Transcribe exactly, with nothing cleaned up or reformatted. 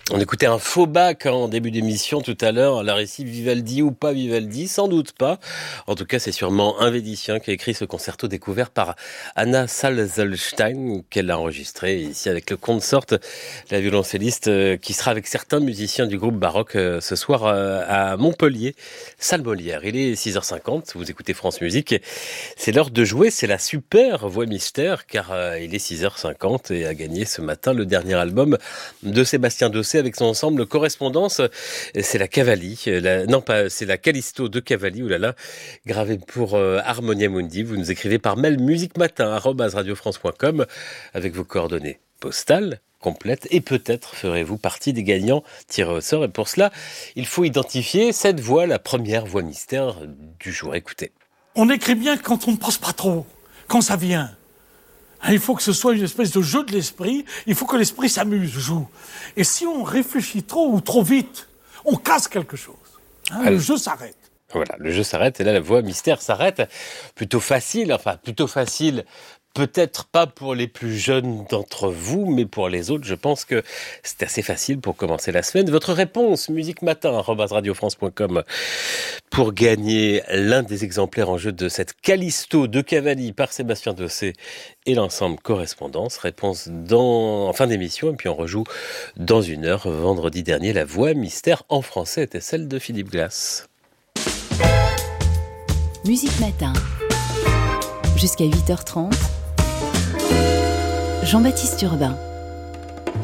On écoutait un faux bac en début d'émission tout à l'heure. Alors ici, Vivaldi ou pas Vivaldi, sans doute pas. En tout cas, c'est sûrement un Védicien qui a écrit ce concerto découvert par Anna Salzelstein, qu'elle a enregistré ici avec le consort, la violoncelliste qui sera avec certains musiciens du groupe baroque ce soir à Montpellier, salle Molière. Il est six heures cinquante, vous écoutez France Musique. C'est l'heure de jouer, c'est la super voix mystère, car il est six heures cinquante et a gagné ce matin le dernier album de Sébastien Dossé avec son ensemble Correspondance. C'est la Cavalli, la, non pas, c'est la Callisto de Cavalli, oulala, gravée pour euh, Harmonia Mundi. Vous nous écrivez par mail musicmatin arobase radiofrance point com avec vos coordonnées postales complètes et peut-être ferez-vous partie des gagnants tirés au sort. Et pour cela, il faut identifier cette voix, la première voix mystère du jour. Écoutez. On écrit bien quand on ne pense pas trop, quand ça vient. Il faut que ce soit une espèce de jeu de l'esprit, il faut que l'esprit s'amuse, joue. Et si on réfléchit trop ou trop vite, on casse quelque chose. Hein, le jeu s'arrête. Voilà, le jeu s'arrête et là la voix mystère s'arrête. Plutôt facile, enfin plutôt facile, peut-être pas pour les plus jeunes d'entre vous, mais pour les autres, je pense que c'est assez facile pour commencer la semaine. Votre réponse, musicmatin arobase radiofrance point com, pour gagner l'un des exemplaires en jeu de cette Callisto de Cavalli par Sébastien Dossé et l'ensemble Correspondance. Réponse dans, en fin d'émission, et puis on rejoue dans une heure. Vendredi dernier, la voix mystère en français était celle de Philippe Glass. Musique Matin, jusqu'à huit heures trente, Jean-Baptiste Urbain.